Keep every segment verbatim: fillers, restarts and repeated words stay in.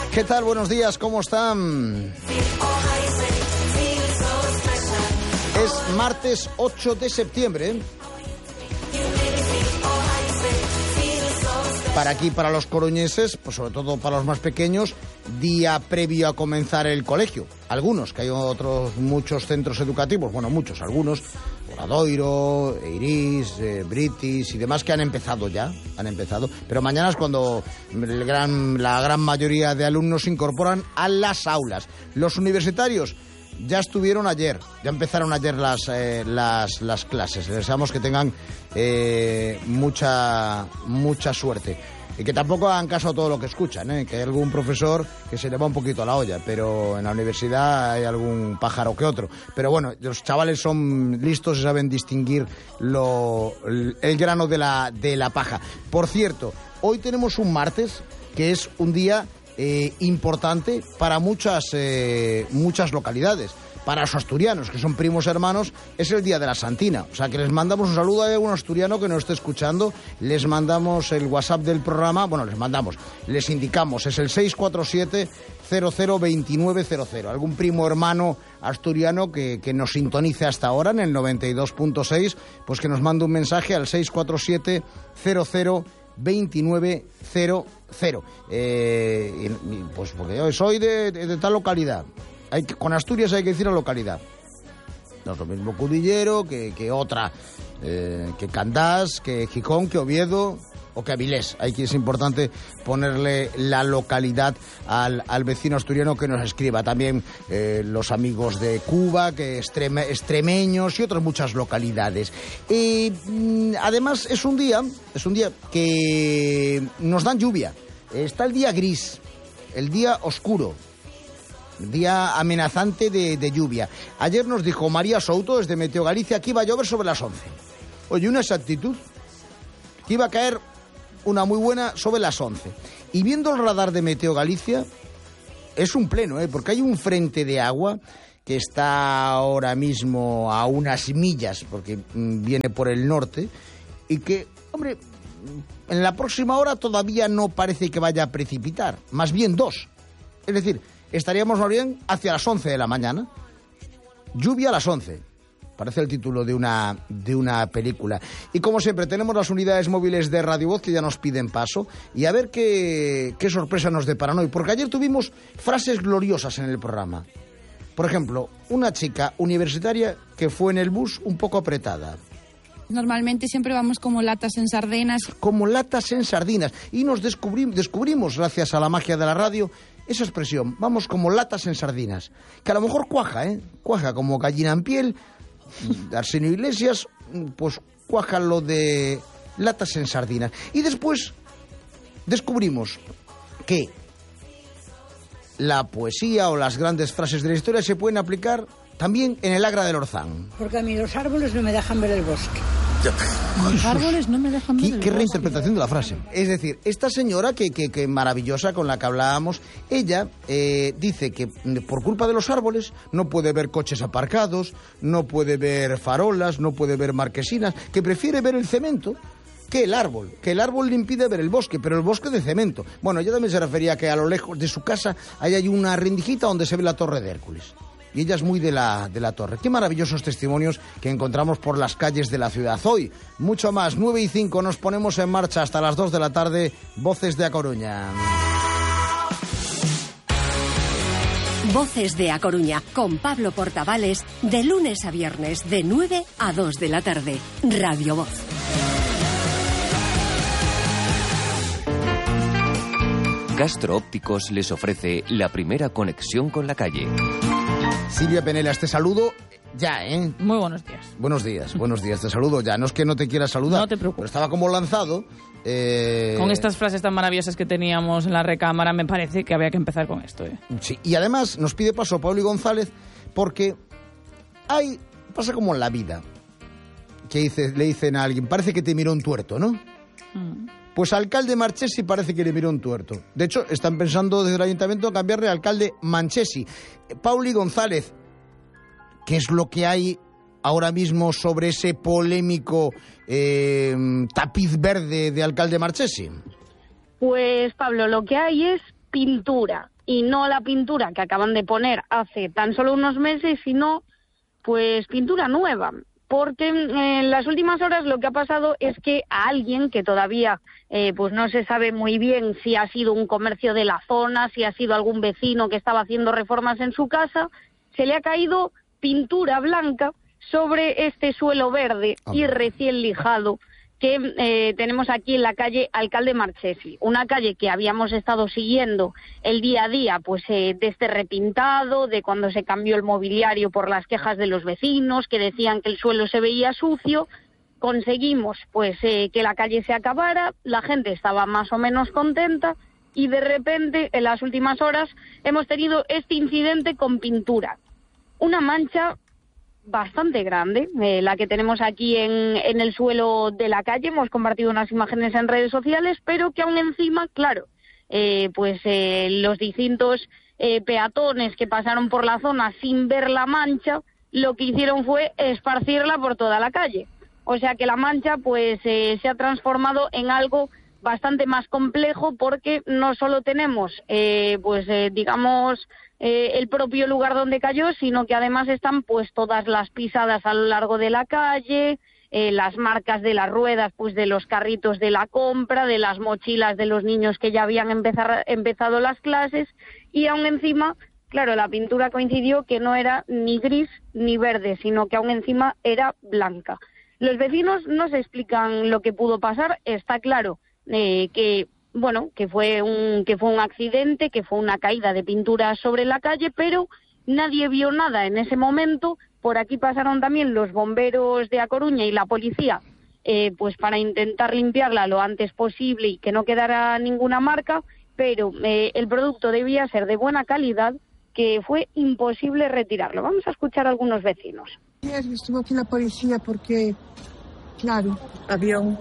¿Qué tal? Buenos días, ¿cómo están? Es martes ocho de septiembre. Para aquí, para los coruñeses, pues sobre todo para los más pequeños, día previo a comenzar el colegio. Algunos, que hay otros muchos centros educativos, bueno, muchos, algunos, Oradoiro, Eirís, eh, Britis y demás, que han empezado ya, han empezado. Pero mañana es cuando el gran, la gran mayoría de alumnos se incorporan a las aulas. Los universitarios ya estuvieron ayer, ya empezaron ayer las, eh, las, las clases. Les deseamos que tengan eh, mucha, mucha suerte. Y que tampoco hagan caso a todo lo que escuchan, ¿eh? Que hay algún profesor que se le va un poquito a la olla, pero en la universidad hay algún pájaro que otro. Pero bueno, los chavales son listos y saben distinguir lo, el grano de la, de la paja. Por cierto, hoy tenemos un martes que es un día eh, importante para muchas, eh, muchas localidades. Para los asturianos, que son primos hermanos, es el día de la Santina. O sea, que les mandamos un saludo a algún asturiano que nos esté escuchando. Les mandamos el WhatsApp del programa. Bueno, les mandamos, les indicamos. Es el seis cuatro siete, cero cero dos nueve cero cero. Algún primo hermano asturiano que, que nos sintonice hasta ahora en el noventa y dos punto seis, pues que nos mande un mensaje al seis cuatro siete, cero cero dos nueve cero cero. Eh, y, y, pues porque yo soy de, de, de tal localidad. Hay que, con Asturias hay que decir la localidad. No es lo mismo Cudillero que, que otra, eh, que Candás, que Gijón, que Oviedo o que Avilés. Hay que es importante ponerle la localidad al, al vecino asturiano que nos escriba. También eh, los amigos de Cuba, que extreme, extremeños y otras muchas localidades. Y además es un día, es un día que nos dan lluvia. Está el día gris, el día oscuro. Día amenazante de, de lluvia. Ayer nos dijo María Souto desde Meteo Galicia que iba a llover sobre las once. Oye, una exactitud. Que iba a caer una muy buena sobre las once. Y viendo el radar de Meteo Galicia, es un pleno, ¿eh? Porque hay un frente de agua que está ahora mismo a unas millas, porque mm, viene por el norte, y que, hombre, en la próxima hora todavía no parece que vaya a precipitar. Más bien dos. Es decir, estaríamos más bien hacia las once de la mañana. Lluvia a las once. Parece el título de una, de una película. Y como siempre, tenemos las unidades móviles de Radio Voz que ya nos piden paso. Y a ver qué, qué sorpresa nos deparan hoy. Porque ayer tuvimos frases gloriosas en el programa. Por ejemplo, una chica universitaria que fue en el bus un poco apretada. Normalmente siempre vamos como latas en sardinas. Como latas en sardinas. Y nos descubrimos, descubrimos, gracias a la magia de la radio, esa expresión, vamos como latas en sardinas, que a lo mejor cuaja, ¿eh? Cuaja como gallina en piel. Arsenio Iglesias, pues cuaja lo de latas en sardinas. Y después descubrimos que la poesía o las grandes frases de la historia se pueden aplicar también en el Agra del Orzán. Porque a mí los árboles no me dejan ver el bosque. Los árboles no me dejan ver el ¿Qué, bosque. qué reinterpretación de la frase? Es decir, esta señora que, que, que maravillosa con la que hablábamos, ella eh, dice que por culpa de los árboles no puede ver coches aparcados, no puede ver farolas, no puede ver marquesinas, que prefiere ver el cemento que el árbol, que el árbol le impide ver el bosque, pero el bosque de cemento. Bueno, ella también se refería a que a lo lejos de su casa hay, hay una rendijita donde se ve la Torre de Hércules. Y ella es muy de la, de la torre. Qué maravillosos testimonios que encontramos por las calles de la ciudad. Hoy, mucho más, nueve y cinco, nos ponemos en marcha hasta las dos de la tarde. Voces de A Coruña. Voces de A Coruña, con Pablo Portavales, de lunes a viernes, de nueve a dos de la tarde. Radio Voz. Castro Ópticos les ofrece la primera conexión con la calle. Silvia Penelas, te saludo ya, ¿eh? Muy buenos días. Buenos días, buenos días, te saludo ya. No es que no te quiera saludar. No te preocupes. Pero estaba como lanzado. Eh... Con estas frases tan maravillosas que teníamos en la recámara, me parece que había que empezar con esto, ¿eh? Sí, y además nos pide paso Pablo González porque hay, pasa como en la vida, que dice, le dicen a alguien, parece que te miró un tuerto, ¿no? Mm. Pues alcalde Marchesi parece que le miró un tuerto. De hecho, están pensando desde el ayuntamiento en cambiarle al alcalde Manchesi. Pauli González, ¿qué es lo que hay ahora mismo sobre ese polémico eh, tapiz verde de alcalde Marchesi? Pues, Pablo, lo que hay es pintura. y no la pintura que acaban de poner hace tan solo unos meses, sino pues pintura nueva. Porque en las últimas horas lo que ha pasado es que a alguien que todavía eh, pues no se sabe muy bien si ha sido un comercio de la zona, si ha sido algún vecino que estaba haciendo reformas en su casa, se le ha caído pintura blanca sobre este suelo verde y recién lijado que eh, tenemos aquí en la calle Alcalde Marchesi, una calle que habíamos estado siguiendo el día a día, pues eh, de este repintado, de cuando se cambió el mobiliario por las quejas de los vecinos que decían que el suelo se veía sucio. Conseguimos pues eh, que la calle se acabara, la gente estaba más o menos contenta y de repente en las últimas horas hemos tenido este incidente con pintura, una mancha bastante grande, eh, la que tenemos aquí en, en el suelo de la calle. Hemos compartido unas imágenes en redes sociales, pero que aún encima, claro, eh, pues eh, los distintos eh, peatones que pasaron por la zona sin ver la mancha, lo que hicieron fue esparcirla por toda la calle. O sea que la mancha pues eh, se ha transformado en algo bastante más complejo, porque no solo tenemos, eh, pues eh, digamos, Eh, el propio lugar donde cayó, sino que además están pues todas las pisadas a lo largo de la calle, eh, las marcas de las ruedas pues de los carritos de la compra, de las mochilas de los niños que ya habían empezar, empezado las clases, y aún encima, claro, la pintura coincidió que no era ni gris ni verde, sino que aún encima era blanca. Los vecinos no se explican lo que pudo pasar. Está claro eh, que bueno, que fue un que fue un accidente, que fue una caída de pintura sobre la calle, pero nadie vio nada en ese momento. Por aquí pasaron también los bomberos de A Coruña y la policía, eh, pues para intentar limpiarla lo antes posible y que no quedara ninguna marca, pero eh, el producto debía ser de buena calidad, que fue imposible retirarlo. Vamos a escuchar a algunos vecinos. Ayer estuvo aquí la policía porque, claro, había un...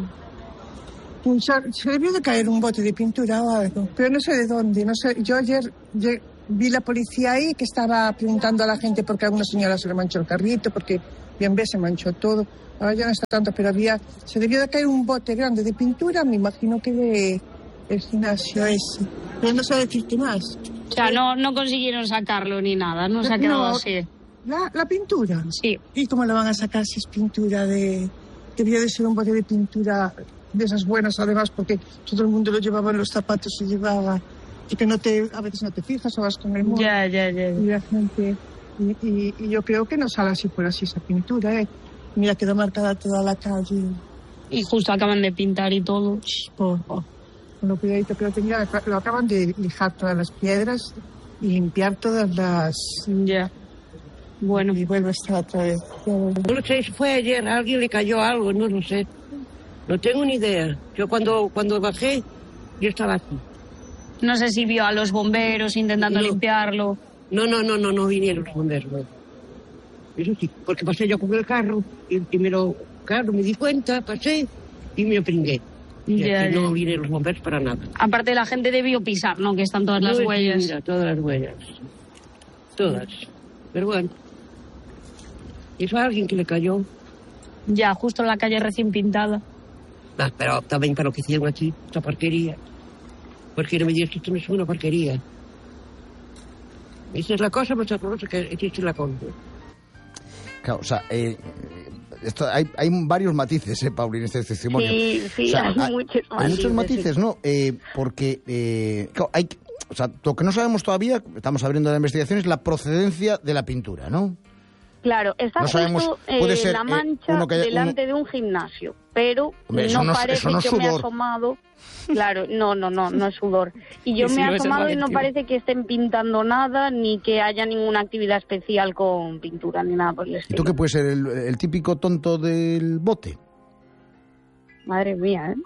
Un, se debió de caer un bote de pintura o algo, pero no sé de dónde. No sé. Yo ayer yo vi la policía ahí que estaba preguntando a la gente porque a alguna señora se le manchó el carrito, porque bien ve se manchó todo. Ahora ya no está tanto, pero había se debió de caer un bote grande de pintura, me imagino que de el gimnasio ese. Pero no sé decirte más. O sea, no, no consiguieron sacarlo ni nada, no se ha quedado no, así. ¿La, ¿La pintura? Sí. ¿Y cómo la van a sacar si es pintura de... Debió de ser un bote de pintura de esas buenas, además, porque todo el mundo lo llevaba en los zapatos, se llevaba, y que no te, a veces no te fijas o vas con el móvil. Ya, ya, ya. Y la gente, y, y, y yo creo que no sale así por así esa pintura, ¿eh? Mira, quedó marcada toda la calle. Y justo acaban de pintar y todo. Oh, oh. Bueno, cuidadito, creo que mira, lo acaban de lijar todas las piedras y limpiar todas las... Ya. Bueno. Y vuelve a estar otra vez. No sé si fue ayer, a alguien le cayó algo, no lo sé. No tengo ni idea. Yo cuando, cuando bajé, yo estaba aquí. No sé si vio a los bomberos intentando no. limpiarlo. No, no, no, no, no vinieron los bomberos. No. Eso sí, porque pasé yo con el carro, y el primero carro me di cuenta, pasé y me pringué. Y ya, aquí ya. no vinieron los bomberos para nada. Aparte la gente debió pisar, ¿no? Que están todas las no, huellas. Mira, todas las huellas. Todas. Pero bueno. Eso a alguien que le cayó. Ya, justo en la calle recién pintada. Ah, pero también para lo que hicieron aquí, esta porquería. Porque no me digas que esto no es una porquería. Esa es la cosa más horrorosa que existe en la contra. Claro, o sea, eh, esto, hay, hay varios matices, eh, Pauli, en este testimonio. Sí, sí, o sea, hay, hay muchos matices. Hay muchos matices, ¿no? Eh, porque, eh, claro, hay, o sea, lo que no sabemos todavía, estamos abriendo la investigación, es la procedencia de la pintura, ¿no? Claro, está no sabemos, justo puede eh, ser, la mancha eh, uno que haya, delante uno... de un gimnasio, pero Hombre, no, no parece, no es yo me he sudor. asomado, claro, no, no, no, no es sudor. Y yo Y si me he no es asomado y el no parece que estén pintando nada, ni que haya ninguna actividad especial con pintura, ni nada por el estilo. ¿Y tú qué puede ser, el, el típico tonto del bote? Madre mía, ¿eh?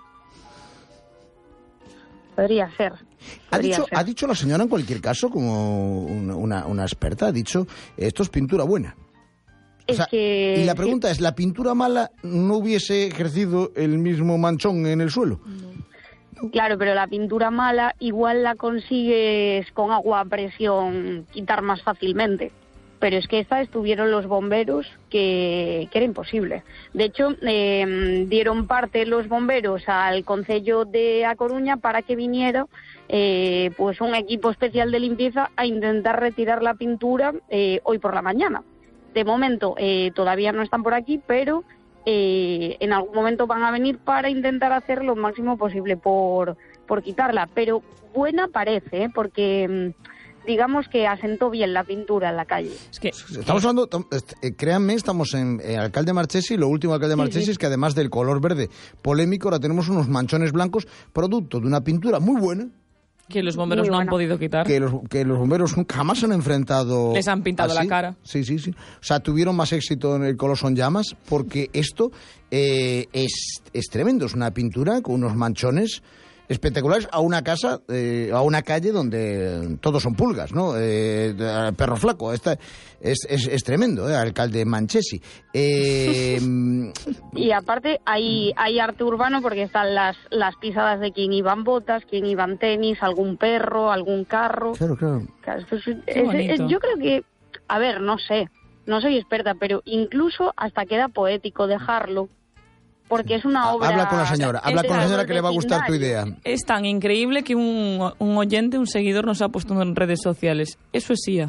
Podría ser. ¿Ha podría dicho, ser. ha dicho la señora en cualquier caso, como una, una, una experta, ha dicho, esto es pintura buena? O sea, es que, y la pregunta sí. es, ¿la pintura mala no hubiese ejercido el mismo manchón en el suelo? No. Claro, pero la pintura mala igual la consigues con agua a presión quitar más fácilmente. pero es que esta estuvieron los bomberos que, que era imposible. De hecho, eh, dieron parte los bomberos al Concello de A Coruña para que viniera eh, pues un equipo especial de limpieza a intentar retirar la pintura eh, hoy por la mañana. De momento eh, todavía no están por aquí, pero eh, en algún momento van a venir para intentar hacer lo máximo posible por, por quitarla. Pero buena parece, ¿eh? Porque digamos que asentó bien la pintura en la calle. Es que estamos hablando, eh, créanme, estamos en eh, Alcalde Marchesi, lo último Alcalde Marchesi sí, sí. es que además del color verde polémico, ahora tenemos unos manchones blancos, producto de una pintura muy buena. Que los bomberos no han podido quitar. Que los, que los bomberos jamás han enfrentado. Les han pintado así. la cara. Sí, sí, sí. O sea, tuvieron más éxito en el color son llamas, porque esto eh, es, es tremendo. Es una pintura con unos manchones espectaculares a una casa, eh, a una calle donde todos son pulgas, ¿no? Eh, perro flaco. Esta es, es, es tremendo, ¿eh? Alcalde Manchesi. Eh, y aparte hay, hay arte urbano porque están las, las pisadas de quien iban botas, quien iban tenis, algún perro, algún carro. Claro, claro. Es, es, es, yo creo que, a ver, no sé, no soy experta, pero incluso hasta queda poético dejarlo. Porque es una obra... Habla con la señora, habla con la señora que le va a gustar tu idea. Es tan increíble que un, un oyente, un seguidor nos ha puesto en redes sociales. Eso es I A.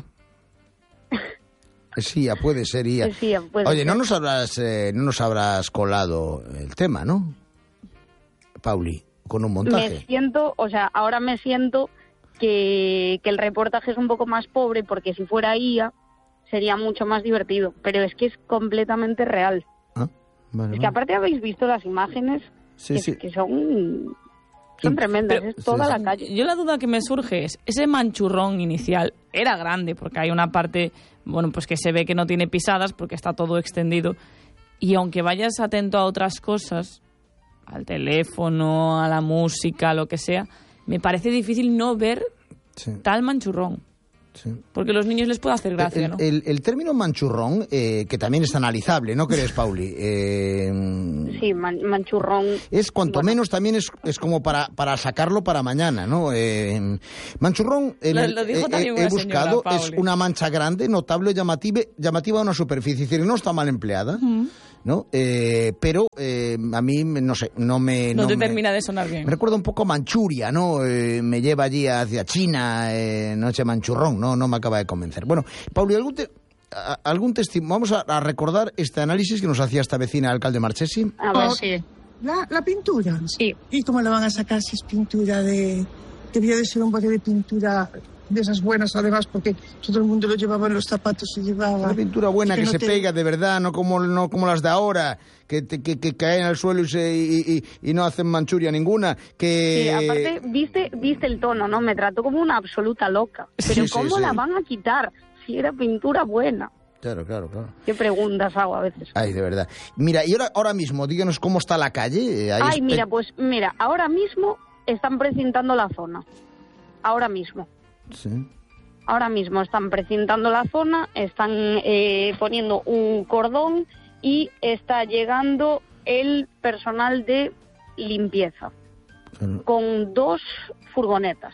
Es I A, puede ser I A. Es I A, puede Oye, ser. no nos habrás, eh, no nos habrás colado el tema, ¿no? Pauli, con un montaje. Me siento, o sea, ahora me siento que, que el reportaje es un poco más pobre porque si fuera I A sería mucho más divertido. Pero es que es completamente real. Vale, es vale. que aparte habéis visto las imágenes sí, que, sí. que son, son tremendas, Pero, es toda sí, la sí. calle. Yo la duda que me surge es, ese manchurrón inicial era grande, porque hay una parte, bueno, pues que se ve que no tiene pisadas, porque está todo extendido, y aunque vayas atento a otras cosas, al teléfono, a la música, lo que sea, me parece difícil no ver Sí. tal manchurrón. Sí. Porque a los niños les puede hacer gracia, el, ¿no? el, el término manchurrón, eh, que también es analizable, ¿no crees, Pauli? Eh, Sí, man, manchurrón. es cuanto bueno. menos también es, es como para, para sacarlo para mañana, ¿no? Eh, manchurrón, en Lo- el- lo dijo eh, también he una buscado, señora, es Pauli. una mancha grande, notable, llamativa, llamativa a una superficie, es decir, no está mal empleada, ¿no? Eh, pero eh, a mí, no sé, no me... No, te me- termina de sonar bien. Me recuerda un poco a Manchuria, ¿no? Eh, me lleva allí hacia China, eh, noche manchurrón, ¿no? No me acaba de convencer. Bueno, Pauli, ¿algún, te- a- algún testimonio? Vamos a, a recordar este análisis que nos hacía esta vecina alcalde Marchesi. A ver, Oh, sí. La, la pintura. Sí. ¿Y cómo la van a sacar si es pintura de... Debía de ser un bote de pintura de esas buenas, además, porque todo el mundo lo llevaba en los zapatos y llevaba... Una pintura buena que, no se te- pega de verdad, no como, no como las de ahora, que, te- que, que caen al suelo y, se, y, y- y no hacen manchuria ninguna. Que... Sí, aparte, viste, viste el tono, ¿no? Me trató como una absoluta loca. Pero Sí, sí, ¿cómo sí. la van a quitar si era pintura buena? Claro, claro, claro. Qué preguntas hago a veces. Ay, de verdad. Mira, y ahora, ahora mismo, díganos cómo está la calle. Eh, hay Ay, espe- mira, pues mira, ahora mismo están precintando la zona. Ahora mismo. Sí. Ahora mismo están precintando la zona, están eh, poniendo un cordón y está llegando el personal de limpieza Claro. con dos furgonetas.